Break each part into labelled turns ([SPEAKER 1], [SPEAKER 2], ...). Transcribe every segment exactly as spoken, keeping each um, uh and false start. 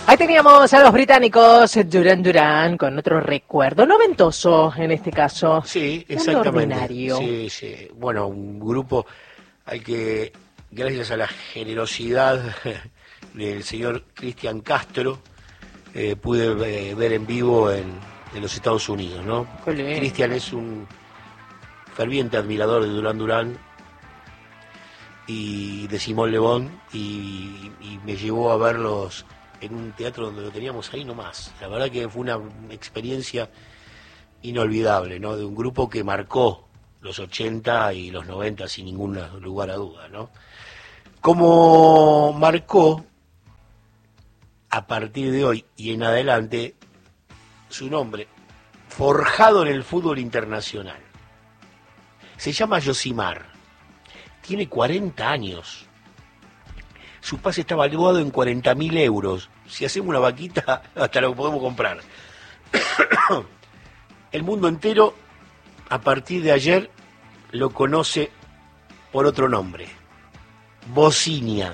[SPEAKER 1] Ahí teníamos a los británicos Duran Duran con otro recuerdo noventoso en este caso.
[SPEAKER 2] Sí, exactamente.
[SPEAKER 1] Un ordinario.
[SPEAKER 2] Sí, sí. Bueno, un grupo al que, gracias a la generosidad del señor Cristian Castro, eh, pude eh, ver en vivo en, en los Estados Unidos, ¿no? Cristian es un ferviente admirador de Duran Duran y de Simón Le Bon, y, y me llevó a verlos en un teatro donde lo teníamos ahí nomás. La verdad que fue una experiencia inolvidable, ¿no? De un grupo que marcó los ochenta y los noventa sin ningún lugar a duda, ¿no? Como marcó a partir de hoy y en adelante su nombre, forjado en el fútbol internacional. Se llama Josimar, tiene cuarenta años. Su pase está valuado en cuarenta mil euros. Si hacemos una vaquita, hasta lo podemos comprar. El mundo entero, a partir de ayer, lo conoce por otro nombre. Bocinia.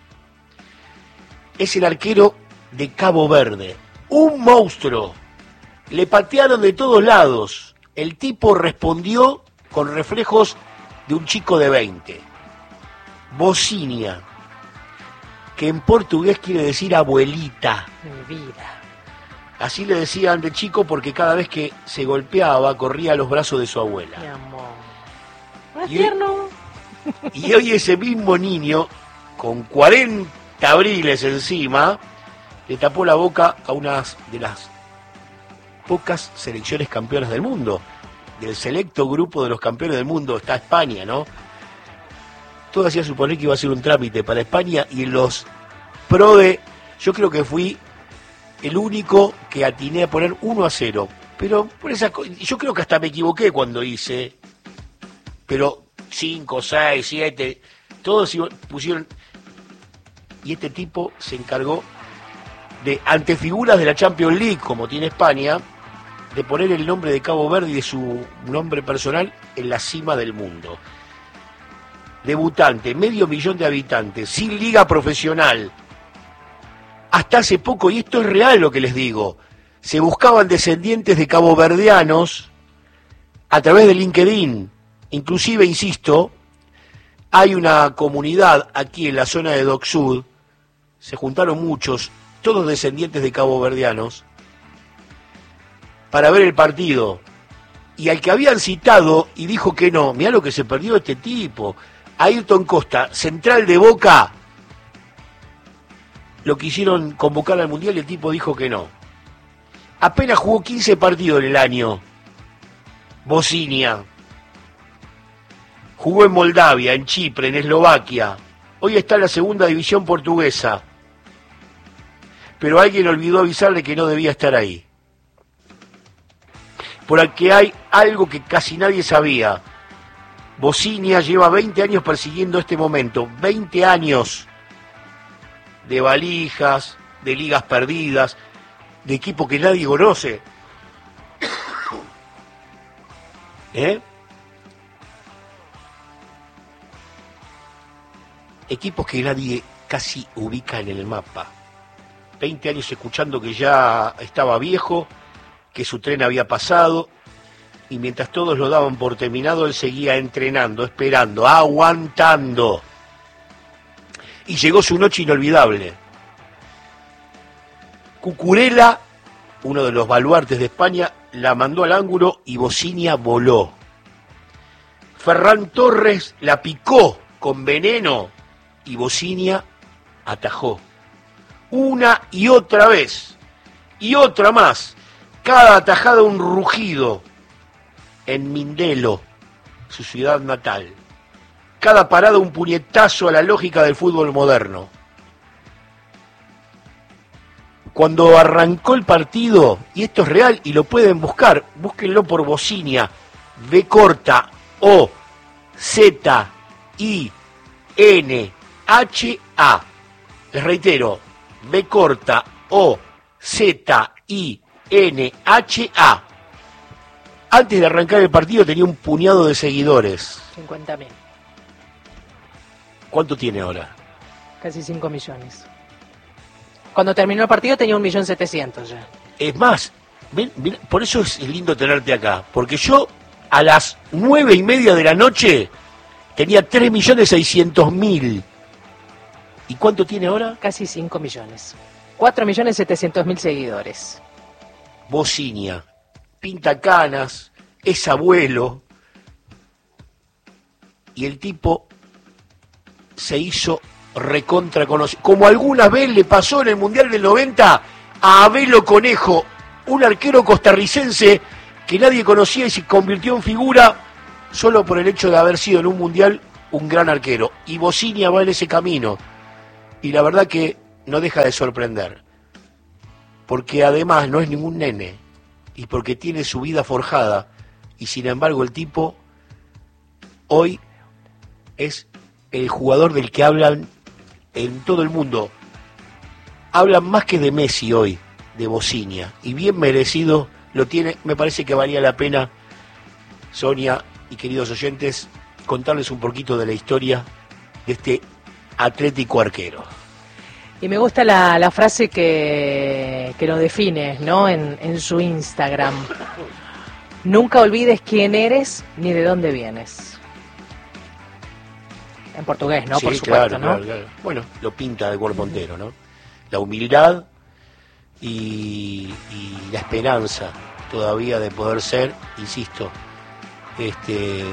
[SPEAKER 2] Es el arquero de Cabo Verde. Un monstruo. Le patearon de todos lados. El tipo respondió con reflejos de un chico de veinte. Bocinia, que en portugués quiere decir abuelita.
[SPEAKER 1] Mi vida.
[SPEAKER 2] Así le decían de chico porque cada vez que se golpeaba corría a los brazos de su abuela.
[SPEAKER 1] Mi amor. ¿No es
[SPEAKER 2] Y
[SPEAKER 1] tierno?
[SPEAKER 2] hoy, y hoy ese mismo niño, con cuarenta abriles encima, le tapó la boca a una de las pocas selecciones campeonas del mundo. Del selecto grupo de los campeones del mundo está España, ¿no? Todo hacía suponer que iba a ser un trámite para España, y en los pro de, yo creo que fui el único que atiné a poner uno a cero. Pero por esa, yo creo que hasta me equivoqué cuando hice, pero cinco, seis, siete, todos pusieron, y este tipo se encargó de, ante figuras de la Champions League, como tiene España, de poner el nombre de Cabo Verde y de su nombre personal en la cima del mundo. Debutante, medio millón de habitantes, sin liga profesional. Hasta hace poco, y esto es real lo que les digo, se buscaban descendientes de caboverdianos a través de LinkedIn. Inclusive, insisto, hay una comunidad aquí en la zona de Dock Sud, se juntaron muchos, todos descendientes de caboverdianos, para ver el partido. Y al que habían citado y dijo que no, mirá lo que se perdió este tipo, Ayrton Costa, central de Boca, lo quisieron convocar al Mundial y el tipo dijo que no. Apenas jugó quince partidos en el año. Bocinia. Jugó en Moldavia, en Chipre, en Eslovaquia. Hoy está en la segunda división portuguesa. Pero alguien olvidó avisarle que no debía estar ahí. Porque hay algo que casi nadie sabía. Bocinia lleva veinte años persiguiendo este momento. veinte años de valijas, de ligas perdidas, de equipo que nadie conoce. ¿Eh? Equipos que nadie casi ubica en el mapa. veinte años escuchando que ya estaba viejo, que su tren había pasado, y mientras todos lo daban por terminado, él seguía entrenando, esperando, aguantando. Y llegó su noche inolvidable. Cucurella, uno de los baluartes de España, la mandó al ángulo y Bocinia voló. Ferran Torres la picó con veneno y Bocinia atajó. Una y otra vez, y otra más. Cada atajada un rugido en Mindelo, su ciudad natal. Cada parada un puñetazo a la lógica del fútbol moderno. Cuando arrancó el partido, y esto es real y lo pueden buscar, búsquenlo por Bocinia, B corta, O, Z, I, N, H, A. Les reitero, B corta, O, Z, I, N, H, A. Antes de arrancar el partido tenía un puñado de seguidores.
[SPEAKER 1] cincuenta mil.
[SPEAKER 2] ¿Cuánto tiene ahora?
[SPEAKER 1] Casi cinco millones. Cuando terminó el partido tenía un millón setecientos ya.
[SPEAKER 2] Es más, ven, ven, por eso es lindo tenerte acá, porque yo a las nueve y media de la noche tenía tres millones seiscientos mil. ¿Y cuánto tiene ahora?
[SPEAKER 1] Casi cinco millones. cuatro millones setecientos mil seguidores.
[SPEAKER 2] Bocinia, pinta canas, es abuelo. Y el tipo se hizo recontra conocido. Como alguna vez le pasó en el Mundial del noventa a Abelo Conejo, un arquero costarricense que nadie conocía y se convirtió en figura solo por el hecho de haber sido en un Mundial un gran arquero. Y Bocinia va en ese camino. Y la verdad que no deja de sorprender. Porque además no es ningún nene. Y porque tiene su vida forjada. Y sin embargo el tipo hoy es el jugador del que hablan en todo el mundo. Hablan más que de Messi hoy, de Bocinia. Y bien merecido lo tiene. Me parece que valía la pena, Sonia y queridos oyentes, contarles un poquito de la historia de este atlético arquero.
[SPEAKER 1] Y me gusta la, la frase que, que lo define, ¿no? En, en su Instagram. Nunca olvides quién eres ni de dónde vienes. En portugués, ¿no?
[SPEAKER 2] Sí,
[SPEAKER 1] por supuesto,
[SPEAKER 2] claro,
[SPEAKER 1] ¿no?
[SPEAKER 2] claro, claro. Bueno, lo pinta de cuerpo entero, ¿no? La humildad y, y la esperanza todavía de poder ser, insisto, este,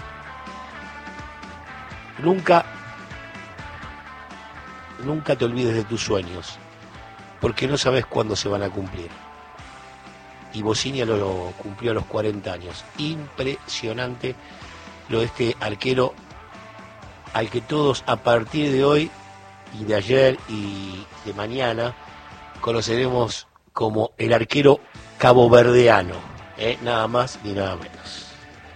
[SPEAKER 2] nunca, nunca te olvides de tus sueños, porque no sabes cuándo se van a cumplir. Y Bocinia lo, lo cumplió a los cuarenta años. Impresionante lo de este arquero al que todos a partir de hoy y de ayer y de mañana conoceremos como el arquero caboverdeano, ¿eh? Nada más ni nada menos.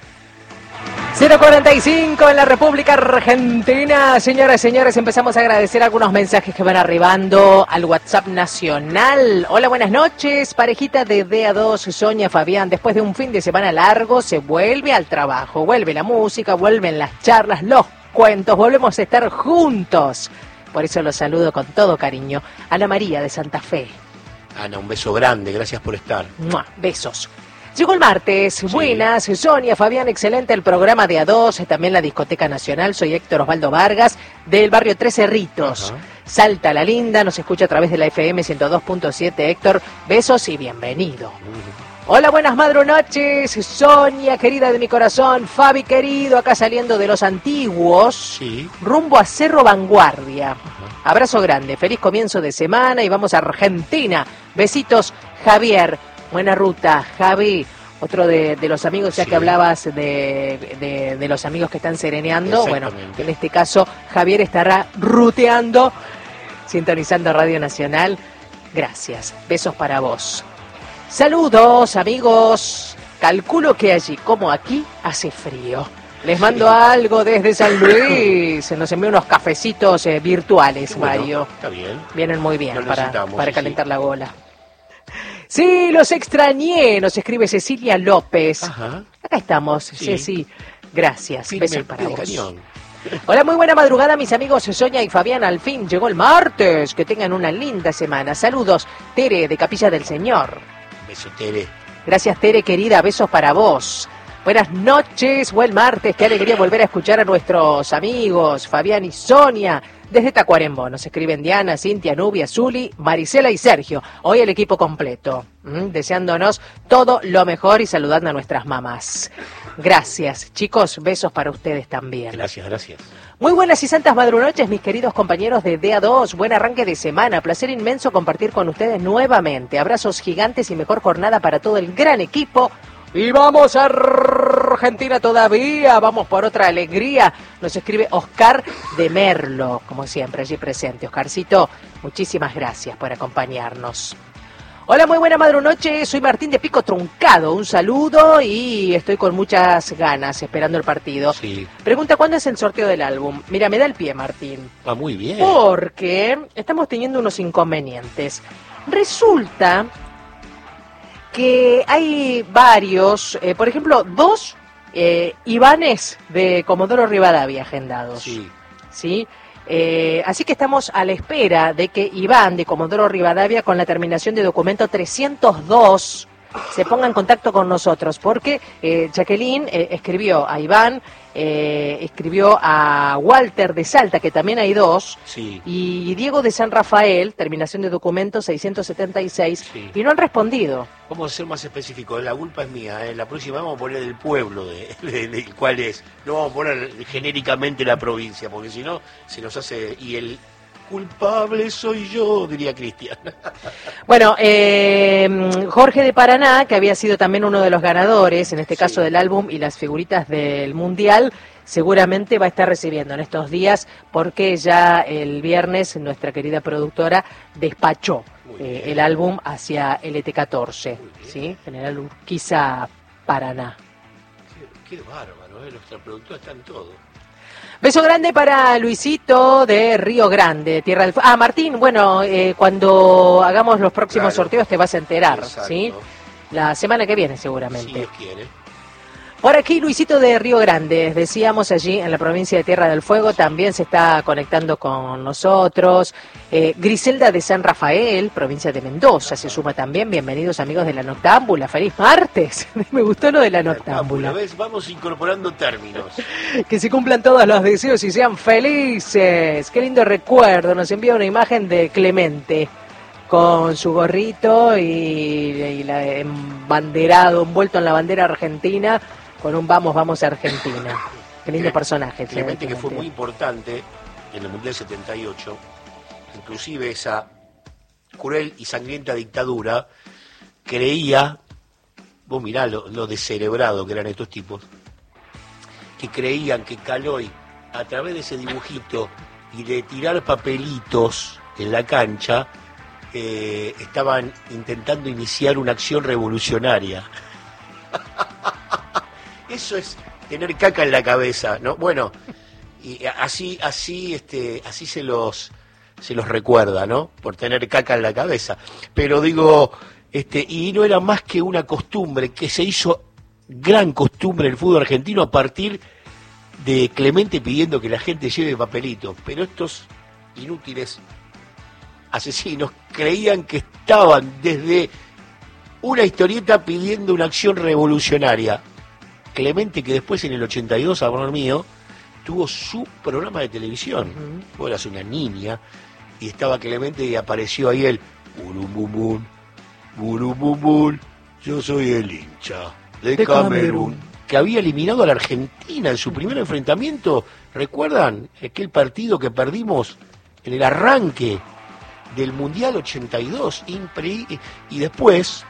[SPEAKER 1] cero cuarenta y cinco en la República Argentina. Señoras y señores, empezamos a agradecer algunos mensajes que van arribando al WhatsApp nacional. Hola, buenas noches. Parejita de D A dos, Sonia, Fabián. Después de un fin de semana largo, se vuelve al trabajo. Vuelve la música, vuelven las charlas, los cuentos. Volvemos a estar juntos. Por eso los saludo con todo cariño. Ana María de Santa Fe.
[SPEAKER 2] Ana, un beso grande. Gracias por estar.
[SPEAKER 1] ¡Mua! Besos. Llegó el martes,
[SPEAKER 2] sí.
[SPEAKER 1] Buenas, Sonia, Fabián, excelente el programa de A dos, también la Discoteca Nacional, soy Héctor Osvaldo Vargas, del barrio Tres Cerritos, Ajá. Salta la Linda, nos escucha a través de la F M ciento dos punto siete, Héctor, besos y bienvenido. Uh-huh. Hola, buenas madrunoches, Sonia, querida de mi corazón, Fabi, querido, acá saliendo de los antiguos,
[SPEAKER 2] sí.
[SPEAKER 1] rumbo a Cerro Vanguardia. Ajá. Abrazo grande, feliz comienzo de semana y vamos a Argentina, besitos, Javier. Buena ruta, Javi, otro de, de los amigos, ya sí. que hablabas de, de, de los amigos que están sereneando, bueno, en este caso Javier estará ruteando, sintonizando Radio Nacional. Gracias, besos para vos. Saludos, amigos, calculo que allí, como aquí, hace frío. Les mando sí. algo desde San Luis, se nos envió unos cafecitos eh, virtuales, bueno, Mario.
[SPEAKER 2] Está bien.
[SPEAKER 1] Vienen muy bien para, para calentar sí. la gola. Sí, los extrañé, nos escribe Cecilia López. Ajá. Acá estamos, sí. Ceci, gracias.
[SPEAKER 2] Firme,
[SPEAKER 1] besos para vos.
[SPEAKER 2] Cañón.
[SPEAKER 1] Hola, muy buena madrugada, mis amigos Sonia y Fabián. Al fin llegó el martes. Que tengan una linda semana. Saludos, Tere, de Capilla del Señor.
[SPEAKER 2] Beso, Tere.
[SPEAKER 1] Gracias, Tere, querida. Besos para vos. Buenas noches, buen martes. Qué alegría volver a escuchar a nuestros amigos Fabián y Sonia. Desde Tacuarembó nos escriben Diana, Cintia, Nubia, Zuli, Marisela y Sergio. Hoy el equipo completo, ¿Mm? deseándonos todo lo mejor y saludando a nuestras mamás. Gracias, chicos, besos para ustedes también.
[SPEAKER 2] Gracias, gracias.
[SPEAKER 1] Muy buenas y santas madrunoches, mis queridos compañeros de D A dos. Buen arranque de semana, placer inmenso compartir con ustedes nuevamente. Abrazos gigantes y mejor jornada para todo el gran equipo. Y vamos a Argentina todavía, vamos por otra alegría. Nos escribe Oscar de Merlo, como siempre, allí presente. Oscarcito, muchísimas gracias por acompañarnos. Hola, muy buena madrunoche, soy Martín de Pico Truncado. Un saludo y estoy con muchas ganas esperando el partido.
[SPEAKER 2] Sí.
[SPEAKER 1] Pregunta, ¿cuándo es el sorteo del álbum? Mira, me da el pie, Martín.
[SPEAKER 2] Va muy bien.
[SPEAKER 1] Porque estamos teniendo unos inconvenientes. Resulta que hay varios, eh, por ejemplo, dos eh, Ivanes de Comodoro Rivadavia agendados.
[SPEAKER 2] Sí.
[SPEAKER 1] ¿Sí? Eh, así que estamos a la espera de que Iván de Comodoro Rivadavia, con la terminación de documento trescientos dos, se ponga en contacto con nosotros, porque eh, Jacqueline eh, escribió a Iván, eh, escribió a Walter de Salta, que también hay dos,
[SPEAKER 2] sí.
[SPEAKER 1] y Diego de San Rafael, terminación de documento seiscientos setenta y seis, sí. Y no han respondido.
[SPEAKER 2] Vamos a ser más específicos, la culpa es mía, ¿eh? La próxima vamos a poner el pueblo de, de, de, de cuál es, no vamos a poner genéricamente la provincia, porque si no se nos hace... y el culpable soy yo, diría Cristian. Bueno,
[SPEAKER 1] eh, Jorge de Paraná, que había sido también uno de los ganadores, en este sí. caso del álbum y las figuritas del Mundial, seguramente va a estar recibiendo en estos días, porque ya el viernes nuestra querida productora despachó eh, el álbum hacia L T catorce, ¿sí? General Urquiza, Paraná.
[SPEAKER 2] Qué, qué bárbaro, ¿eh? Nuestra productora está en todo.
[SPEAKER 1] Beso grande para Luisito de Río Grande, Tierra del Fuego. Ah, Martín, bueno, eh, cuando hagamos los próximos claro. sorteos te vas a enterar, exacto. ¿Sí? La semana que viene seguramente.
[SPEAKER 2] Si Dios quiere.
[SPEAKER 1] Por aquí Luisito de Río Grande, decíamos allí en la provincia de Tierra del Fuego, también se está conectando con nosotros. Eh, Griselda de San Rafael, provincia de Mendoza, se suma también. Bienvenidos amigos de la Noctámbula, feliz martes. Me gustó lo de la Noctámbula.
[SPEAKER 2] ¿Ves? Vamos incorporando términos.
[SPEAKER 1] Que se cumplan todos los deseos y sean felices. Qué lindo recuerdo, nos envía una imagen de Clemente con su gorrito y, y la embanderado, envuelto en la bandera argentina, con un vamos, vamos a Argentina. Qué lindo personaje.
[SPEAKER 2] Clemente, que fue muy importante en el Mundial setenta y ocho, inclusive esa cruel y sangrienta dictadura creía, vos mirá lo, lo descerebrado que eran estos tipos, que creían que Caloi, a través de ese dibujito y de tirar papelitos en la cancha, eh, estaban intentando iniciar una acción revolucionaria. Eso es tener caca en la cabeza, ¿no? Bueno, y así, así, este, así se los, se los recuerda, ¿no? Por tener caca en la cabeza. Pero digo, este, y no era más que una costumbre que se hizo gran costumbre en el fútbol argentino a partir de Clemente pidiendo que la gente lleve papelitos. Pero estos inútiles asesinos creían que estaban desde una historieta pidiendo una acción revolucionaria. Clemente, que después en el ochenta y dos, amor mío, tuvo su programa de televisión. Uh-huh. Vos eras una niña y estaba Clemente y apareció ahí el Burumbumún, Burumbumún, yo soy el hincha de, de Camerún, Camerún, que había eliminado a la Argentina en su primer enfrentamiento. ¿Recuerdan aquel partido que perdimos en el arranque del Mundial ochenta y dos? Impre- y después,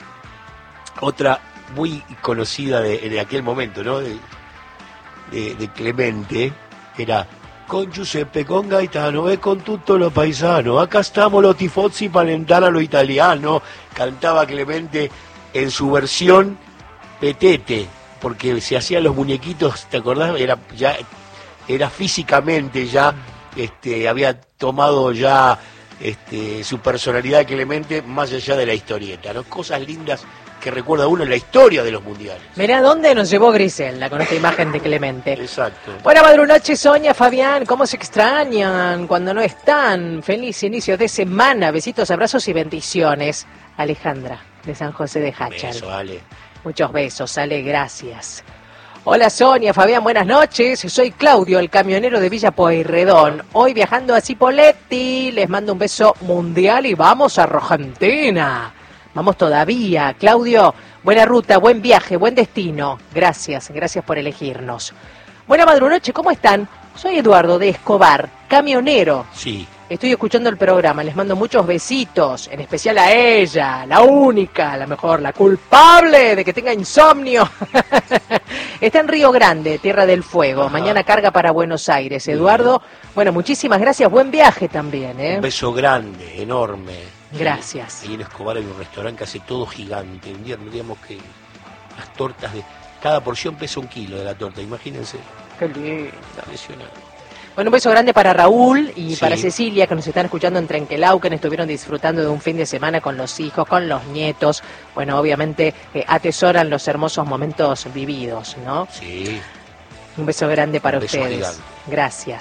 [SPEAKER 2] otra muy conocida de, de aquel momento, ¿no? De, de, de Clemente, era con Giuseppe, con Gaetano e con tutto lo paisano, acá estamos los tifosi para alentar a lo italiano. Cantaba Clemente en su versión petete, porque se hacían los muñequitos, ¿te acordás? Era ya, era físicamente ya, este, había tomado ya este, su personalidad Clemente más allá de la historieta, ¿no? Cosas lindas que recuerda uno en la historia de los mundiales.
[SPEAKER 1] Mirá dónde nos llevó Griselda con esta imagen de Clemente.
[SPEAKER 2] Exacto.
[SPEAKER 1] Buena madrunoche, Sonia, Fabián, ¿cómo se extrañan cuando no están? Feliz inicio de semana, besitos, abrazos y bendiciones. Alejandra, de San José de Hachal.
[SPEAKER 2] Beso, Ale.
[SPEAKER 1] Muchos besos, Ale, gracias. Hola Sonia, Fabián, buenas noches. Soy Claudio, el camionero de Villa Pueyrredón. Hoy viajando a Cipolletti, les mando un beso mundial y vamos a Argentina. Vamos todavía. Claudio, buena ruta, buen viaje, buen destino. Gracias, gracias por elegirnos. Buena madrunoche, ¿cómo están? Soy Eduardo de Escobar, camionero.
[SPEAKER 2] Sí.
[SPEAKER 1] Estoy escuchando el programa, les mando muchos besitos, en especial a ella, la única, la mejor, la culpable de que tenga insomnio. Está en Río Grande, Tierra del Fuego. Ajá. Mañana carga para Buenos Aires. Eduardo, bueno, muchísimas gracias, buen viaje también, ¿eh?
[SPEAKER 2] Un beso grande, enorme.
[SPEAKER 1] Gracias.
[SPEAKER 2] Ahí en Escobar hay un restaurante que hace todo gigante. Un día digamos que las tortas de... Cada porción pesa un kilo de la torta, imagínense.
[SPEAKER 1] Qué lindo.
[SPEAKER 2] Impresionante.
[SPEAKER 1] Bueno, un beso grande para Raúl y
[SPEAKER 2] sí.
[SPEAKER 1] para Cecilia, que nos están escuchando en Trenquelauquen, estuvieron disfrutando de un fin de semana con los hijos, con los nietos. Bueno, obviamente eh, atesoran los hermosos momentos vividos, ¿no?
[SPEAKER 2] Sí.
[SPEAKER 1] Un beso grande para
[SPEAKER 2] un beso
[SPEAKER 1] ustedes.
[SPEAKER 2] gigante.
[SPEAKER 1] Gracias.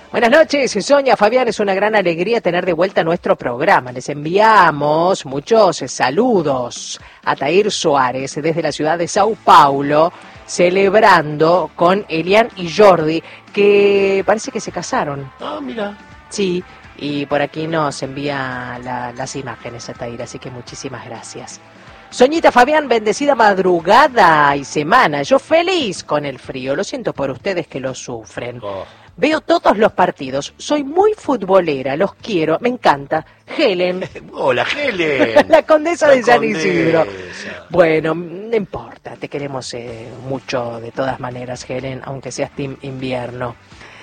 [SPEAKER 1] Buenas noches, Sonia, Fabián, es una gran alegría tener de vuelta nuestro programa. Les enviamos muchos saludos a Tair Suárez desde la ciudad de Sao Paulo, celebrando con Elian y Jordi, que parece que se casaron.
[SPEAKER 2] Ah, mira.
[SPEAKER 1] Sí, y por aquí nos envía la, las imágenes a Tair, así que muchísimas gracias. Soñita, Fabián, bendecida madrugada y semana. Yo feliz con el frío. Lo siento por ustedes que lo sufren.
[SPEAKER 2] Oh.
[SPEAKER 1] Veo todos los partidos. Soy muy futbolera. Los quiero. Me encanta. Helen.
[SPEAKER 2] Hola, Helen.
[SPEAKER 1] La condesa
[SPEAKER 2] La
[SPEAKER 1] de San
[SPEAKER 2] condesa.
[SPEAKER 1] Isidro. Bueno, no importa. Te queremos eh, mucho de todas maneras, Helen, aunque seas team invierno.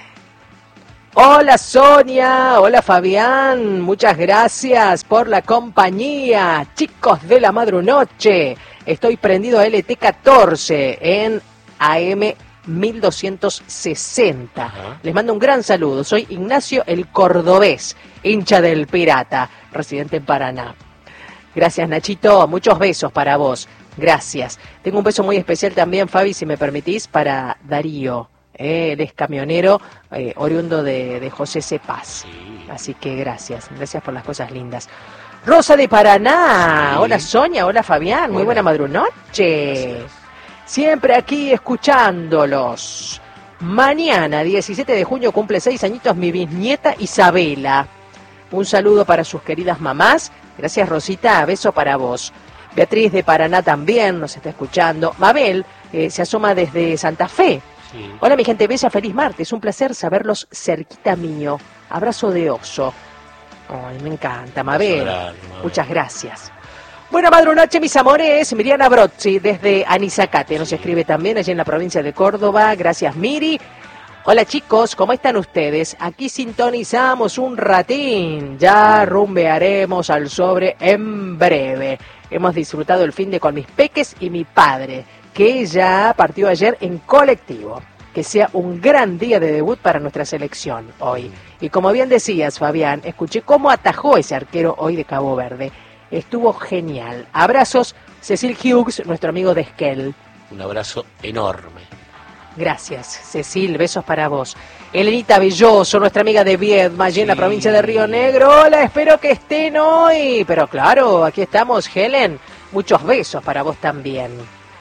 [SPEAKER 1] Hola Sonia, hola Fabián, muchas gracias por la compañía. Chicos de la madrunoche, estoy prendido a L T catorce en A M mil doscientos sesenta.
[SPEAKER 2] Ajá.
[SPEAKER 1] Les mando un gran saludo, soy Ignacio el Cordobés, hincha del Pirata, residente en Paraná. Gracias Nachito, muchos besos para vos, gracias. Tengo un beso muy especial también, Fabi, si me permitís, para Darío. Eh, él es camionero, eh, oriundo de, de José Cepaz.
[SPEAKER 2] Sí.
[SPEAKER 1] Así que gracias, gracias por las cosas lindas. Rosa de Paraná,
[SPEAKER 2] Sí.
[SPEAKER 1] Hola Sonia, hola Fabián, muy
[SPEAKER 2] Hola.
[SPEAKER 1] buena madrunoche.
[SPEAKER 2] Gracias.
[SPEAKER 1] Siempre aquí escuchándolos. Mañana, diecisiete de junio, cumple seis añitos mi bisnieta Isabela. Un saludo para sus queridas mamás. Gracias Rosita, beso para vos. Beatriz de Paraná también nos está escuchando. Mabel eh, se asoma desde Santa Fe.
[SPEAKER 2] Sí.
[SPEAKER 1] Hola mi gente bella, feliz martes, un placer saberlos cerquita mío. Abrazo de oso. Ay, me encanta, Mabel.
[SPEAKER 2] grande, Mabel.
[SPEAKER 1] Muchas gracias. Buena madrunoche, mis amores. Miriana Brozzi, desde Anizacate, nos
[SPEAKER 2] Sí.
[SPEAKER 1] escribe también allí en la provincia de Córdoba. Gracias, Miri. Hola chicos, ¿cómo están ustedes? Aquí sintonizamos un ratín. Ya rumbearemos al sobre en breve. Hemos disfrutado el fin de con mis peques y mi padre, que ya partió ayer en colectivo. Que sea un gran día de debut para nuestra selección hoy. Y como bien decías, Fabián, escuché cómo atajó ese arquero hoy de Cabo Verde. Estuvo genial. Abrazos, Cecil Hughes, nuestro amigo de Esquel.
[SPEAKER 2] Un abrazo enorme.
[SPEAKER 1] Gracias, Cecil, besos para vos. Elenita Belloso, nuestra amiga de Viedma, allí en la
[SPEAKER 2] Sí.
[SPEAKER 1] provincia de Río Negro. Hola, espero que estén hoy. Pero claro, aquí estamos, Helen. Muchos besos para vos también.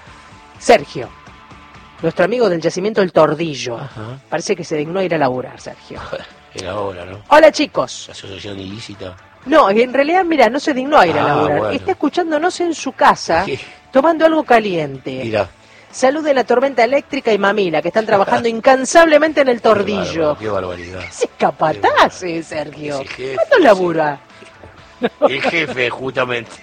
[SPEAKER 1] Sergio, nuestro amigo del yacimiento El Tordillo.
[SPEAKER 2] Ajá.
[SPEAKER 1] Parece que se dignó a ir a laburar, Sergio.
[SPEAKER 2] Era hora, ¿no?
[SPEAKER 1] Hola, chicos.
[SPEAKER 2] Asociación ilícita.
[SPEAKER 1] No, en realidad, mira, no se dignó a ir a
[SPEAKER 2] Ah,
[SPEAKER 1] laburar.
[SPEAKER 2] bueno.
[SPEAKER 1] Está escuchándonos en su casa,
[SPEAKER 2] Sí.
[SPEAKER 1] tomando algo caliente.
[SPEAKER 2] Mira.
[SPEAKER 1] Saluden la tormenta eléctrica y Mamila, que están trabajando incansablemente en el
[SPEAKER 2] Qué
[SPEAKER 1] Tordillo.
[SPEAKER 2] bárbaro, Qué barbaridad.
[SPEAKER 1] Ese capataz, eh, Sergio.
[SPEAKER 2] Ese jefe,
[SPEAKER 1] ¿Cuándo
[SPEAKER 2] sí.
[SPEAKER 1] labura?
[SPEAKER 2] El jefe, justamente.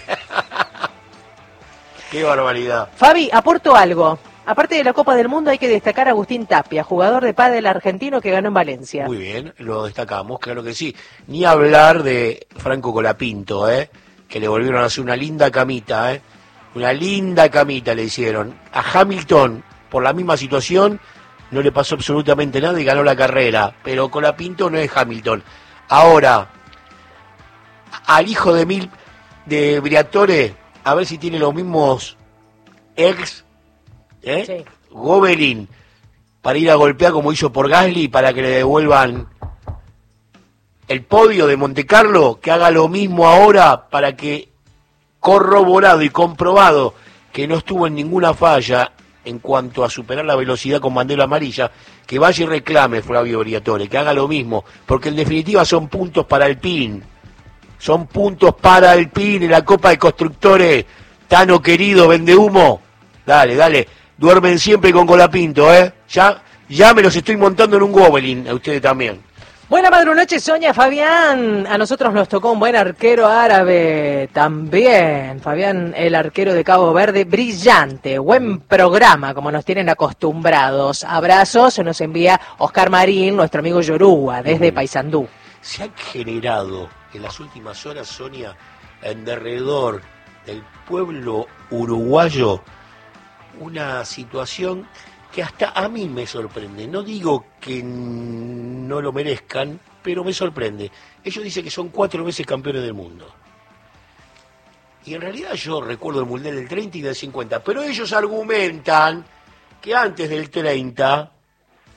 [SPEAKER 2] Qué barbaridad.
[SPEAKER 1] Fabi, aporto algo. Aparte de la Copa del Mundo hay que destacar a Agustín Tapia, jugador de pádel argentino que ganó en Valencia.
[SPEAKER 2] Muy bien, lo destacamos, claro que sí. Ni hablar de Franco Colapinto, ¿eh? Que le volvieron a hacer una linda camita, ¿eh? Una linda camita le hicieron. A Hamilton, por la misma situación, no le pasó absolutamente nada y ganó la carrera. Pero Colapinto no es Hamilton. Ahora, al hijo de Mil, de Briatore, a ver si tiene los mismos ex, ¿eh?
[SPEAKER 1] Sí.
[SPEAKER 2] Gobelin, para ir a golpear como hizo por Gasly, para que le devuelvan el podio de Montecarlo, que haga lo mismo ahora para que, corroborado y comprobado que no estuvo en ninguna falla en cuanto a superar la velocidad con bandera amarilla, que vaya y reclame Flavio Briatore, que haga lo mismo, porque en definitiva son puntos para el P I N, son puntos para el P I N en la Copa de Constructores. Tano querido, vende humo, dale, dale, duermen siempre con Colapinto, ¿eh? Ya, ya me los estoy montando en un Gobelin, a ustedes también.
[SPEAKER 1] Buena madrunoche, Sonia, Fabián. A nosotros nos tocó un buen arquero árabe también. Fabián, el arquero de Cabo Verde, brillante. Buen programa, como nos tienen acostumbrados. Abrazos, se nos envía Oscar Marín, nuestro amigo Yoruba, desde
[SPEAKER 2] Mm.
[SPEAKER 1] Paysandú.
[SPEAKER 2] Se han generado en las últimas horas, Sonia, en derredor del pueblo uruguayo, una situación que hasta a mí me sorprende. No digo que no lo merezcan, pero me sorprende. Ellos dicen que son cuatro veces campeones del mundo. Y en realidad yo recuerdo el Mundial del treinta y del cincuenta, pero ellos argumentan que antes del treinta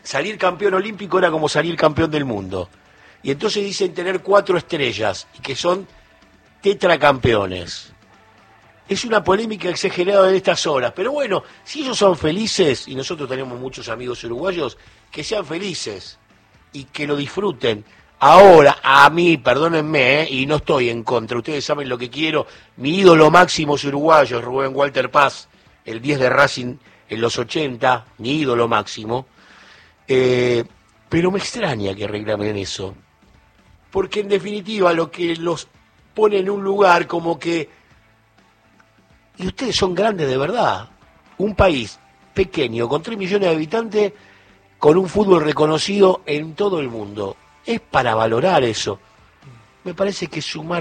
[SPEAKER 2] salir campeón olímpico era como salir campeón del mundo. Y entonces dicen tener cuatro estrellas, y que son tetracampeones. Es una polémica que se ha generado en estas horas, pero bueno, si ellos son felices, y nosotros tenemos muchos amigos uruguayos, que sean felices y que lo disfruten. Ahora, a mí, perdónenme, ¿eh? Y no estoy en contra, ustedes saben lo que quiero, mi ídolo máximo es uruguayo, Rubén Walter Paz, el diez de Racing en los ochenta, mi ídolo máximo, eh, pero me extraña que reclamen eso, porque en definitiva lo que los pone en un lugar como que, y ustedes son grandes de verdad, un país pequeño, con tres millones de habitantes, con un fútbol reconocido en todo el mundo, es para valorar eso. Me parece que sumar